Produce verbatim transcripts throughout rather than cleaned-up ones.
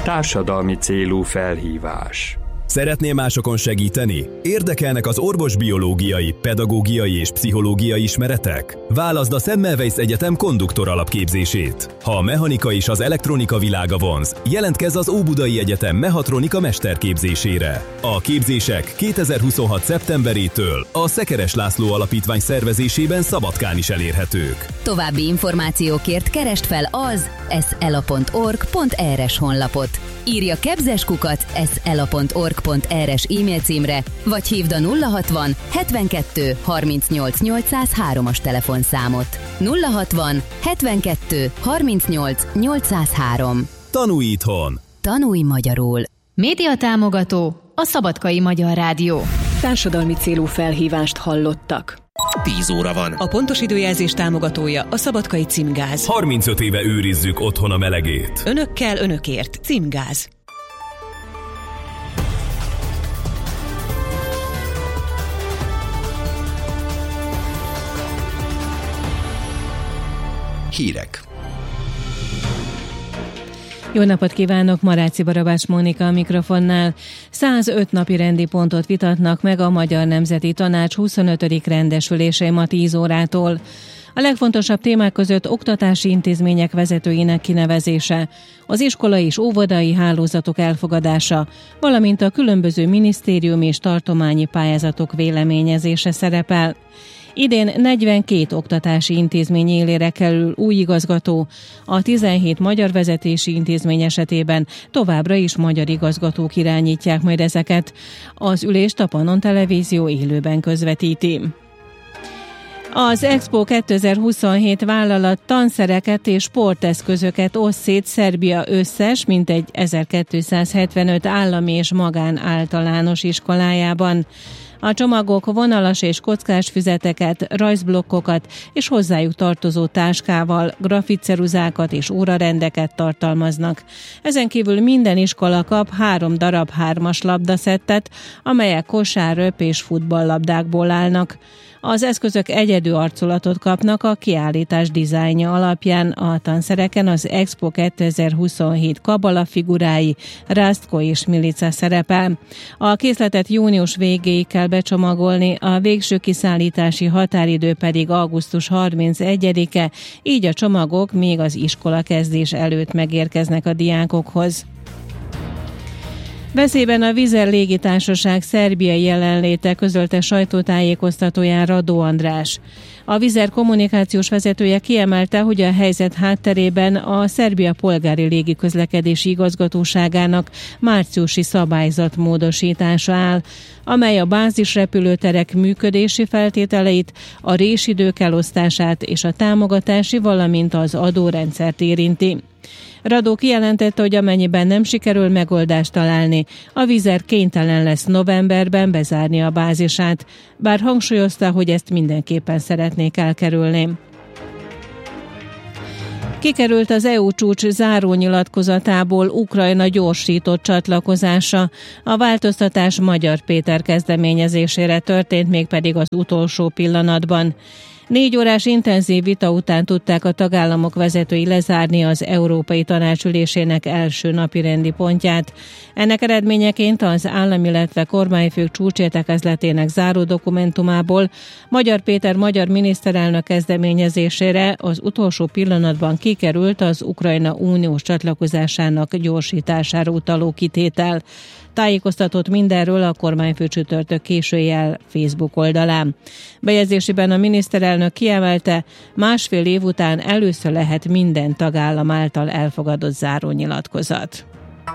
Társadalmi célú felhívás. Szeretnél másokon segíteni? Érdekelnek az orvosbiológiai, pedagógiai és pszichológiai ismeretek? Válaszd a Semmelweis Egyetem konduktor alapképzését. Ha a mechanika és az elektronika világa vonz, jelentkezz az Óbudai Egyetem mehatronika mesterképzésére. A képzések kétezer-huszonhat szeptemberétől a Szekeres László Alapítvány szervezésében Szabadkán is elérhetők. További információkért keresd fel az eszela pont org pont er-es honlapot. Írja kebzeskukat eszela pont org pont er-es e-mail címre, vagy hívd a nulla hatvan hetvenkettő harmincnyolc nyolcszázhárom-as telefonszámot. nulla hatvan hetvenkettő harmincnyolc nyolcszázhárom. Tanulj itthon! Tanulj magyarul! Média támogató a Szabadkai Magyar Rádió. Társadalmi célú felhívást hallottak. tíz óra van. A pontos időjelzés támogatója a Szabadkai Címgáz. harmincöt éve őrizzük otthon a melegét. Önökkel, önökért. Címgáz. Hírek. Jó napot kívánok, Maráci Barabás Mónika a mikrofonnál. százöt napi rendi pontot vitatnak meg a Magyar Nemzeti Tanács huszonötödik rendesülésén ma tíz órától. A legfontosabb témák között oktatási intézmények vezetőinek kinevezése, az iskolai és óvodai hálózatok elfogadása, valamint a különböző minisztériumi és tartományi pályázatok véleményezése szerepel. Idén negyvenkét oktatási intézmény élére kerül új igazgató, a tizenhét magyar vezetési intézmény esetében továbbra is magyar igazgatók irányítják majd ezeket. Az ülést a Pannon Televízió élőben közvetíti. Az Expo kétezer-huszonhét vállalat tanszereket és sporteszközöket oszt szét Szerbia összes mintegy ezerkétszázhetvenöt állami és magán általános iskolájában. A csomagok vonalas és kockás füzeteket, rajzblokkokat és hozzájuk tartozó táskával, grafitceruzákat és órarendeket tartalmaznak. Ezen kívül minden iskola kap három darab hármas labdaszettet, amelyek kosár, röp és futballlabdákból állnak. Az eszközök egyedül arculatot kapnak a kiállítás dizájnja alapján. A tanszereken az Expo kétezer-huszonhét Kabala figurái, Rastko és Milica szerepel. A készletet június végéig kell becsomagolni, a végső kiszállítási határidő pedig augusztus harmincegyedike, így a csomagok még az iskola kezdés előtt megérkeznek a diákokhoz. Veszélyben a Vizer légitársaság szerbiai jelenléte, közölte sajtótájékoztatóján Radó András. A Vizer kommunikációs vezetője kiemelte, hogy a helyzet hátterében a Szerbia polgári légiközlekedési igazgatóságának márciusi szabályzatmódosítása áll, amely a bázisrepülőterek működési feltételeit, a résidők elosztását és a támogatási, valamint az adórendszert érinti. Radó kijelentette, hogy amennyiben nem sikerül megoldást találni, a Vizer kénytelen lesz novemberben bezárni a bázisát, bár hangsúlyozta, hogy ezt mindenképpen szeretnék elkerülni. Kikerült az é u csúcs zárónyilatkozatából Ukrajna gyorsított csatlakozása. A változtatás Magyar Péter kezdeményezésére történt, mégpedig az utolsó pillanatban. Négy órás intenzív vita után tudták a tagállamok vezetői lezárni az Európai Tanács ülésének első napirendi pontját. Ennek eredményeként az állam, illetve kormányfők csúcsértekezletének záró dokumentumából Magyar Péter magyar miniszterelnök kezdeményezésére az utolsó pillanatban kikerült az Ukrajna uniós csatlakozásának gyorsítására utaló kitétel. Tájékoztatott mindenről a kormányfő csütörtök későjel Facebook oldalán. Bejegyzésében a miniszterelnök kiemelte, másfél év után először lehet minden tagállam által elfogadott zárónyilatkozat.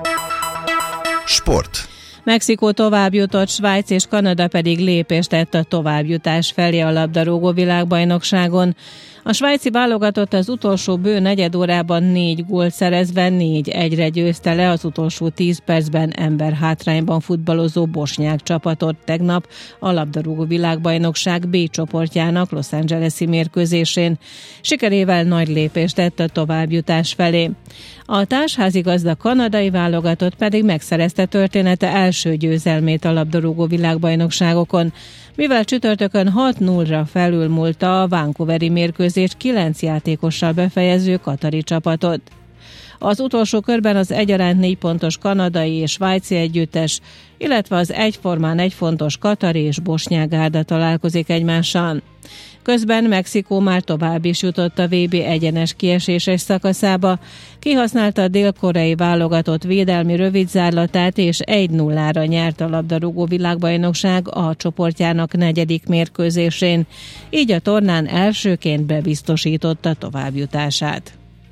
Sport. Mexikó továbbjutott, Svájc és Kanada pedig lépést tett a továbbjutás felé a labdarúgó világbajnokságon. A svájci válogatott az utolsó bő negyed órában négy gólt szerezve négy egyre győzte le az utolsó tíz percben ember hátrányban futballozó bosnyák csapatot tegnap a labdarúgó világbajnokság B csoportjának Los Angeles-i mérkőzésén. Sikerével nagy lépést tett a továbbjutás felé. A társházigazda kanadai válogatott pedig megszerezte története első győzelmét a labdarúgó világbajnokságokon, mivel csütörtökön hat nullra felülmúlta a vancouveri mérkőzést kilenc játékossal befejező katari csapatot. Az utolsó körben az egyaránt négy pontos kanadai és svájci együttes, illetve az egyformán egy fontos katari és bosnyák gárda találkozik egymással. Közben Mexikó már tovább is jutott a vé bé egyenes kieséses szakaszába, kihasználta a dél-koreai válogatott védelmi rövidzárlatát, és egy nullára nyert a labdarúgó világbajnokság a csoportjának negyedik mérkőzésén, így a tornán elsőként bebiztosította továbbjutását.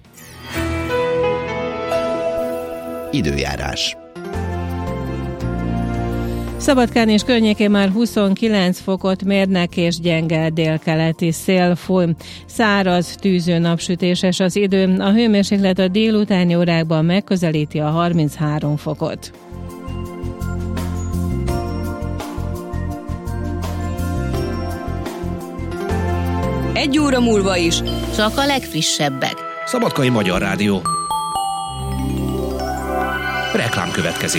Időjárás. Szabadkán és környékén már huszonkilenc fokot mérnek, és gyenge délkeleti szél fúj. Száraz, tűző, napsütéses az idő, a hőmérséklet a délutáni órákban megközelíti a harminchárom fokot. Egy óra múlva is csak a legfrissebbek. Szabadkai Magyar Rádió. Reklám következik.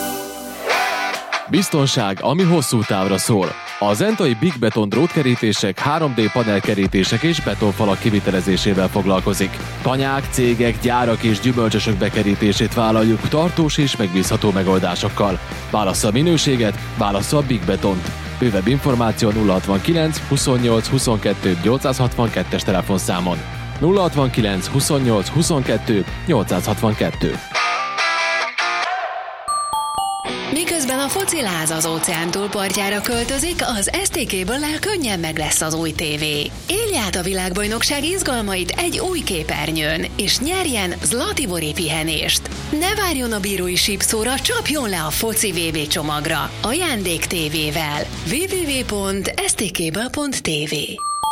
Biztonság, ami hosszú távra szól. A zentai Big Beton drótkerítések, három dé panelkerítések és betonfalak kivitelezésével foglalkozik. Tanyák, cégek, gyárak és gyümölcsösök bekerítését vállaljuk tartós és megbízható megoldásokkal. Válassza a minőséget, válassza a Big Betont. Bővebb információ nulla hatvankilenc huszonnyolc huszonkettő nyolcszázhatvankettes telefonszámon. nulla hatvankilenc huszonnyolc huszonkettő nyolcszázhatvankettő. Miközben a fociláz az óceán túlpartjára költözik, az es té Cable-lel könnyen meg lesz az új tévé. Élj át a világbajnokság izgalmait egy új képernyőn, és nyerjen Zlatibori pihenést. Ne várjon a bírói sípszóra, csapjon le a foci vé bé csomagra. Ajándék tévével. double-u double-u double-u pont es té cable pont té vé.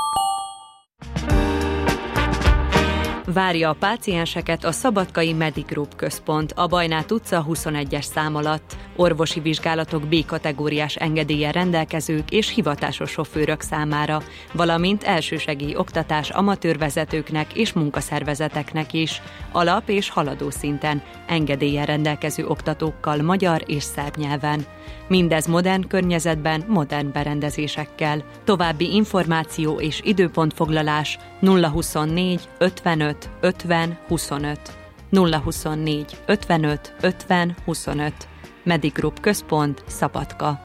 Várja a pácienseket a Szabadkai Medigroup központ, a Bajnát utca huszonegyes szám alatt. Orvosi vizsgálatok B-kategóriás engedéllyel rendelkezők és hivatásos sofőrök számára, valamint elsősegély oktatás amatőrvezetőknek és munkaszervezeteknek is, alap- és haladó szinten, engedéllyel rendelkező oktatókkal magyar és szerb nyelven. Mindez modern környezetben, modern berendezésekkel. További információ és időpontfoglalás nulla huszonnégy ötvenöt ötven huszonöt. nulla huszonnégy ötvenöt ötven huszonöt. Medigroup központ, Szabadka.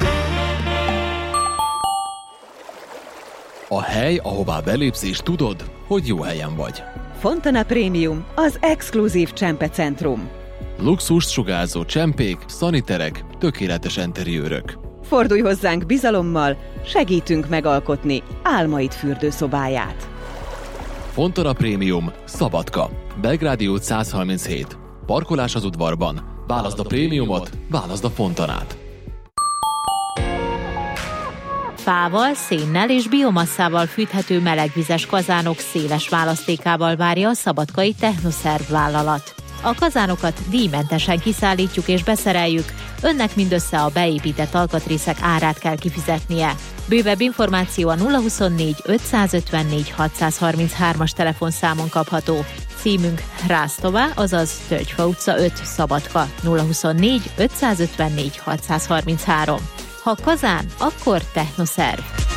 A hely, ahová belépsz és tudod, hogy jó helyen vagy. Fontana Premium, az exkluzív csempecentrum. Luxust sugárzó csempék, szaniterek, tökéletes enteriőrök. Fordulj hozzánk bizalommal, segítünk megalkotni álmaid fürdőszobáját. Fontana Premium, Szabadka, Belgrádi út száz harminchét. Parkolás az udvarban. Válaszd a prémiumot, válaszd a Fontanát. Fával, szénnel és biomasszával fűthető melegvizes kazánok széles választékával várja a szabadkai Technoszerv vállalat. A kazánokat díjmentesen kiszállítjuk és beszereljük, önnek mindössze a beépített alkatrészek árát kell kifizetnie. Bővebb információ a nulla huszonnégy ötszázötvennégy hatszázharminchárom-as telefonszámon kapható. Címünk Rásztová, azaz Tölgyfa utca öt, Szabadka, nulla huszonnégy ötszázötvennégy hatszázharminchárom. Ha kazán, akkor Technoszerv.